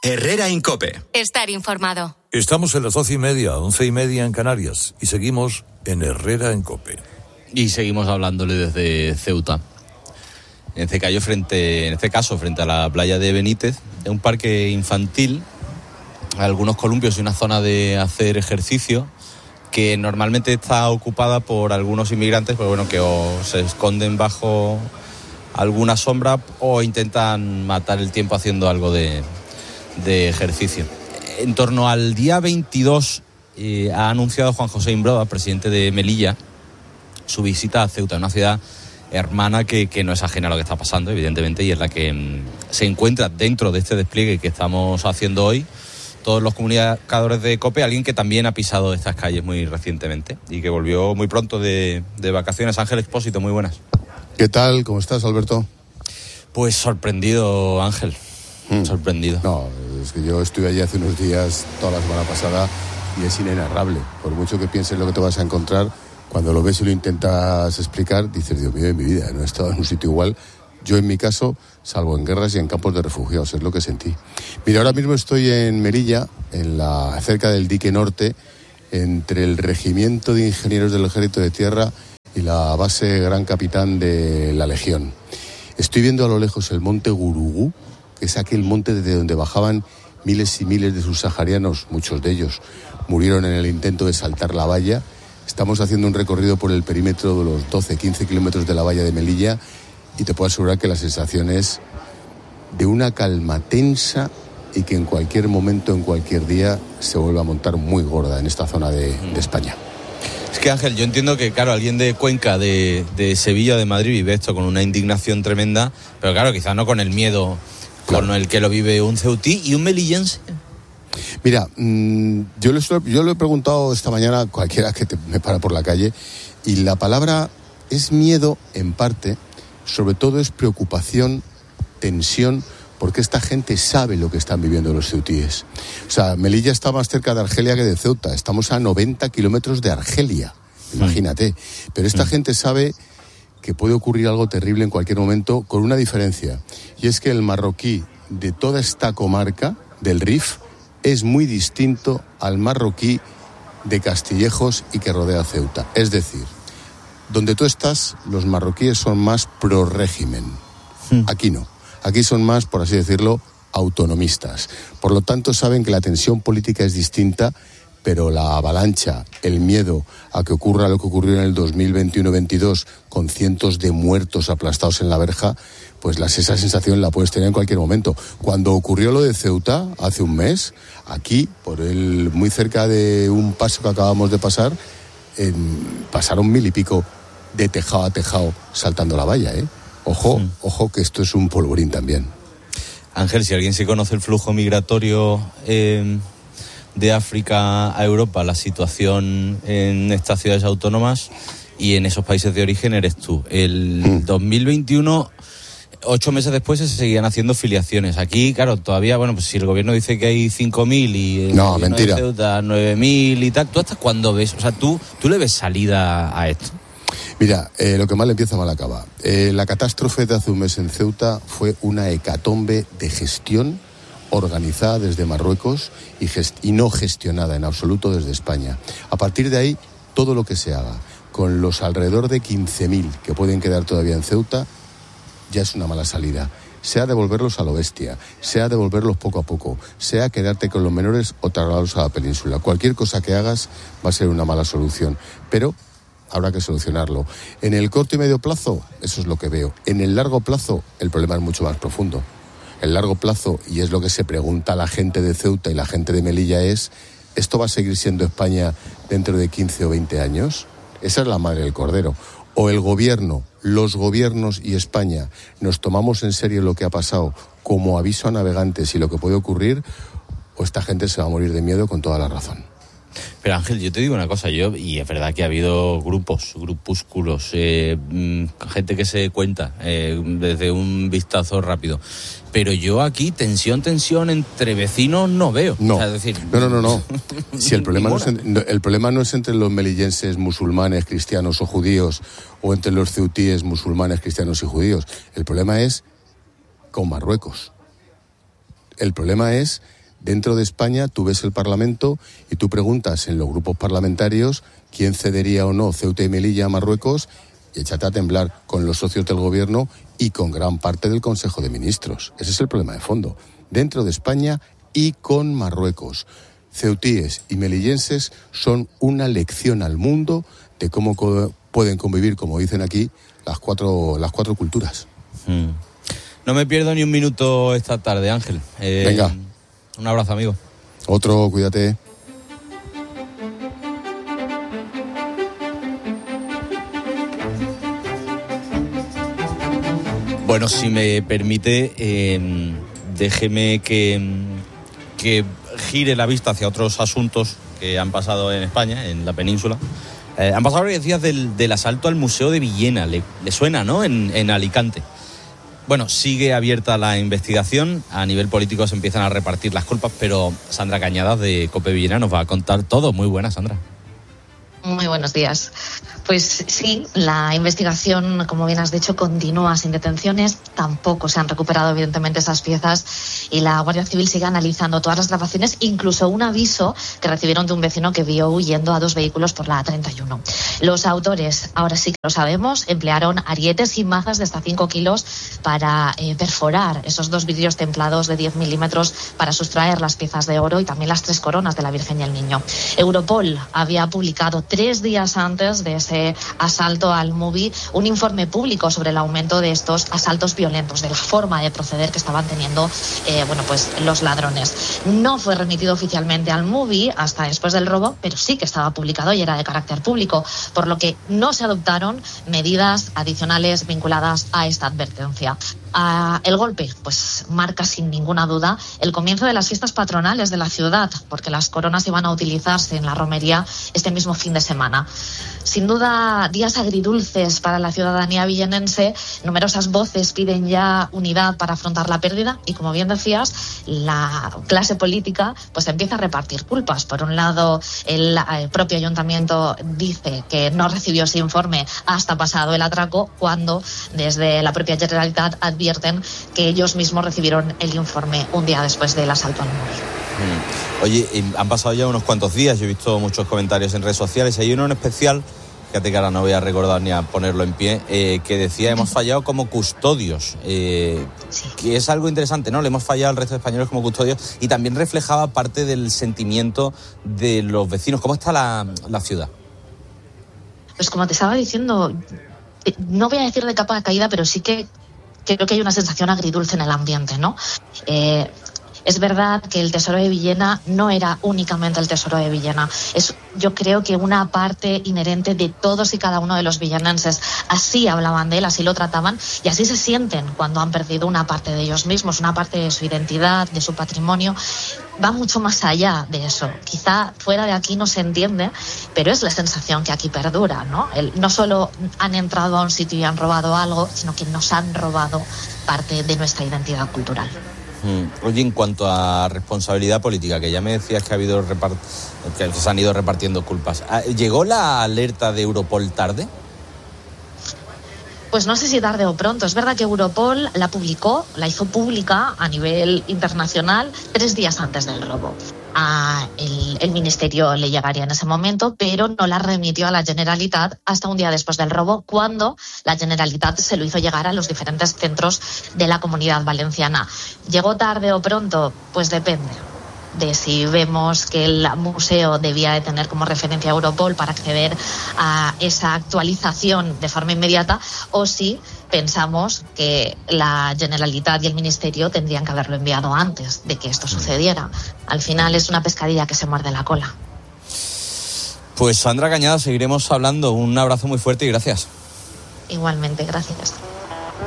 Herrera Incope. Estar informado. Estamos en las 12:30, 11:30 en Canarias y seguimos en Herrera Incope. Y seguimos hablándole desde Ceuta. En este caso, frente a la playa de Benítez, es un parque infantil, algunos columpios y una zona de hacer ejercicio que normalmente está ocupada por algunos inmigrantes, pues bueno, que o se esconden bajo alguna sombra o intentan matar el tiempo haciendo algo de ejercicio. En torno al día 22 ha anunciado Juan José Imbroda, presidente de Melilla, su visita a Ceuta, una ciudad hermana que no es ajena a lo que está pasando, evidentemente, y es la que se encuentra dentro de este despliegue que estamos haciendo hoy todos los comunicadores de COPE, alguien que también ha pisado estas calles muy recientemente y que volvió muy pronto de vacaciones. Ángel Expósito, muy buenas. ¿Qué tal? ¿Cómo estás, Alberto? Pues sorprendido, Ángel. Sorprendido. No, es que yo estuve allí hace unos días, toda la semana pasada, y es inenarrable. Por mucho que pienses lo que te vas a encontrar, cuando lo ves y lo intentas explicar, dices, Dios mío, en mi vida no he estado en un sitio igual. Yo, en mi caso, salvo en guerras y en campos de refugiados, es lo que sentí. Mira, ahora mismo estoy en Melilla, cerca del dique norte, entre el Regimiento de Ingenieros del Ejército de Tierra y la base Gran Capitán de la Legión. Estoy viendo a lo lejos el monte Gurugú, que es aquel monte desde donde bajaban miles y miles de subsaharianos, muchos de ellos murieron en el intento de saltar la valla. Estamos haciendo un recorrido por el perímetro de los 12-15 kilómetros de la valla de Melilla y te puedo asegurar que la sensación es de una calma tensa y que en cualquier momento, en cualquier día, se vuelve a montar muy gorda en esta zona de España. Es que, Ángel, yo entiendo que, claro, alguien de Cuenca, de Sevilla, de Madrid, vive esto con una indignación tremenda, pero claro, quizás no con el miedo con el que lo vive un ceutí y un melillense. Mira, yo le he preguntado esta mañana a cualquiera que me para por la calle, y la palabra es miedo en parte, sobre todo es preocupación, tensión, porque esta gente sabe lo que están viviendo los ceutíes. O sea, Melilla está más cerca de Argelia que de Ceuta, estamos a 90 kilómetros de Argelia, imagínate. Pero esta gente sabe que puede ocurrir algo terrible en cualquier momento, con una diferencia, y es que el marroquí de toda esta comarca del Rif es muy distinto al marroquí de Castillejos y que rodea Ceuta. Es decir, donde tú estás, los marroquíes son más pro régimen. Aquí no. Aquí son más, por así decirlo, autonomistas. Por lo tanto, saben que la tensión política es distinta, pero la avalancha, el miedo a que ocurra lo que ocurrió en el 2021-22 con cientos de muertos aplastados en la verja, pues esa sensación la puedes tener en cualquier momento. Cuando ocurrió lo de Ceuta, hace un mes, aquí, muy cerca de un paso que acabamos de pasar, pasaron 1000 y pico de tejado a tejado saltando la valla, ¿eh? Ojo que esto es un polvorín también. Ángel, si alguien sí conoce el flujo migratorio de África a Europa, la situación en estas ciudades autónomas y en esos países de origen, eres tú. El 2021, 8 meses después, se seguían haciendo filiaciones. Aquí, claro, todavía, bueno, pues si el gobierno dice que hay 5.000 y no, mentira, Ceuta 9.000 y tal, ¿tú hasta cuándo ves? O sea, ¿tú le ves salida a esto? Mira, lo que mal empieza, mal acaba. La catástrofe de hace un mes en Ceuta fue una hecatombe de gestión organizada desde Marruecos y no gestionada en absoluto desde España. A partir de ahí, todo lo que se haga con los alrededor de 15.000 que pueden quedar todavía en Ceuta ya es una mala salida. Sea devolverlos a lo bestia, sea devolverlos poco a poco, sea quedarte con los menores o trasladarlos a la península. Cualquier cosa que hagas va a ser una mala solución, pero habrá que solucionarlo. En el corto y medio plazo, eso es lo que veo. En el largo plazo, el problema es mucho más profundo. El largo plazo, y es lo que se pregunta la gente de Ceuta y la gente de Melilla, es: ¿esto va a seguir siendo España dentro de 15 o 20 años? Esa es la madre del cordero. O el gobierno, los gobiernos y España nos tomamos en serio lo que ha pasado como aviso a navegantes y lo que puede ocurrir, o esta gente se va a morir de miedo con toda la razón. Pero Ángel, yo te digo una cosa, y es verdad que ha habido grupúsculos, gente que se cuenta desde un vistazo rápido, pero yo aquí tensión entre vecinos no veo. No, o sea, es decir, no. Si el problema no es entre los melillenses musulmanes, cristianos o judíos, o entre los ceutíes musulmanes, cristianos y judíos. El problema es con Marruecos. El problema es, dentro de España, tú ves el Parlamento y tú preguntas en los grupos parlamentarios quién cedería o no Ceuta y Melilla a Marruecos, y échate a temblar con los socios del gobierno y con gran parte del Consejo de Ministros. Ese es el problema de fondo. Dentro de España y con Marruecos. Ceutíes y melillenses son una lección al mundo de cómo pueden convivir, como dicen aquí, las cuatro culturas. No me pierdo ni un minuto esta tarde, Ángel. Venga. Un abrazo, amigo. Otro, cuídate. Bueno, si me permite, déjeme que gire la vista hacia otros asuntos que han pasado en España, en la península. Han pasado varios días del asalto al Museo de Villena. Le suena, ¿no? En Alicante. Bueno, sigue abierta la investigación. A nivel político se empiezan a repartir las culpas, pero Sandra Cañadas de COPE Villena nos va a contar todo. Muy buena, Sandra. Muy buenos días. Pues sí, la investigación, como bien has dicho, continúa sin detenciones. Tampoco se han recuperado, evidentemente, esas piezas y la Guardia Civil sigue analizando todas las grabaciones, incluso un aviso que recibieron de un vecino que vio huyendo a 2 vehículos por la A31. Los autores, ahora sí que lo sabemos, emplearon arietes y mazas de hasta 5 kilos para perforar esos 2 vidrios templados de 10 milímetros para sustraer las piezas de oro y también las 3 coronas de la Virgen y el Niño. Europol había publicado 3 días antes de ese asalto al MUBI un informe público sobre el aumento de estos asaltos violentos, de la forma de proceder que estaban teniendo los ladrones. No fue remitido oficialmente al MUBI hasta después del robo, pero sí que estaba publicado y era de carácter público, por lo que no se adoptaron medidas adicionales vinculadas a esta advertencia. El golpe, pues marca sin ninguna duda el comienzo de las fiestas patronales de la ciudad, porque las coronas iban a utilizarse en la romería este mismo fin de semana. Sin duda, días agridulces para la ciudadanía villenense. Numerosas voces piden ya unidad para afrontar la pérdida y, como bien decías, la clase política pues empieza a repartir culpas. Por un lado, el propio ayuntamiento dice que no recibió ese informe hasta pasado el atraco, cuando desde la propia Generalitat advierten que ellos mismos recibieron el informe un día después del asalto al MUBI. Oye, han pasado ya unos cuantos días, yo he visto muchos comentarios en redes sociales, hay uno en especial, fíjate que ahora no voy a recordar ni a ponerlo en pie, que decía hemos fallado como custodios, que es algo interesante, ¿no? Le hemos fallado al resto de españoles como custodios, y también reflejaba parte del sentimiento de los vecinos. ¿Cómo está la ciudad? Pues como te estaba diciendo, no voy a decir de capa caída, pero sí que creo que hay una sensación agridulce en el ambiente, ¿no? Es verdad que el Tesoro de Villena no era únicamente el Tesoro de Villena. Es, yo creo que una parte inherente de todos y cada uno de los villenenses. Así hablaban de él, así lo trataban y así se sienten cuando han perdido una parte de ellos mismos, una parte de su identidad, de su patrimonio. Va mucho más allá de eso. Quizá fuera de aquí no se entiende, pero es la sensación que aquí perdura, ¿no? No solo han entrado a un sitio y han robado algo, sino que nos han robado parte de nuestra identidad cultural. Oye, en cuanto a responsabilidad política, que ya me decías que que se han ido repartiendo culpas, ¿llegó la alerta de Europol tarde? Pues no sé si tarde o pronto. Es verdad que Europol la hizo pública a nivel internacional 3 días antes del robo. El ministerio le llegaría en ese momento, pero no la remitió a la Generalitat hasta un día después del robo, cuando la Generalitat se lo hizo llegar a los diferentes centros de la Comunidad Valenciana. ¿Llegó tarde o pronto? Pues depende de si vemos que el museo debía de tener como referencia a Europol para acceder a esa actualización de forma inmediata, o si pensamos que la Generalitat y el Ministerio tendrían que haberlo enviado antes de que esto sucediera. Al final es una pescadilla que se muerde la cola. Pues Sandra Cañadas, seguiremos hablando. Un abrazo muy fuerte y gracias. Igualmente, gracias.